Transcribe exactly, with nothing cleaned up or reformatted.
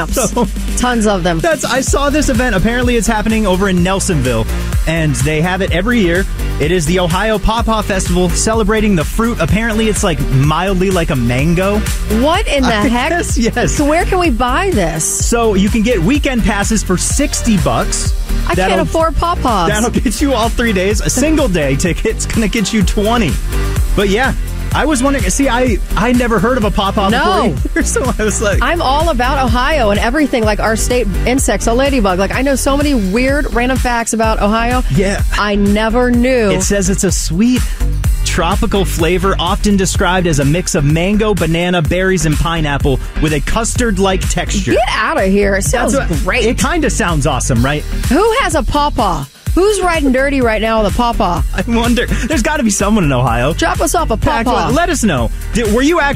stamps. So, Tons of them. That's. I saw this event. Apparently, it's happening over in Nelsonville, and they have it every year. It is the Ohio Pawpaw Festival, celebrating the fruit. Apparently, it's like mildly like a mango. What in the I heck? guess, yes. So where can we buy this? So you can get weekend passes for sixty bucks. I That'll- can't afford pawpaws. That'll get you all three days. A single day ticket's going to get you twenty. But yeah, I was wondering. See, I I never heard of a pawpaw No. before either, so I was like, I'm all about Ohio and everything, like our state insects, a ladybug. Like, I know so many weird, random facts about Ohio. yeah. I never knew. It says it's a sweet, tropical flavor, often described as a mix of mango, banana, berries, and pineapple with a custard-like texture. Get out of here. It sounds That's what- great. It kind of sounds awesome, right? Who has a pawpaw? Who's riding dirty right now with a pawpaw? I wonder. There's got to be someone in Ohio. Drop us off a Pack- pawpaw. Let us know. Did, were you actually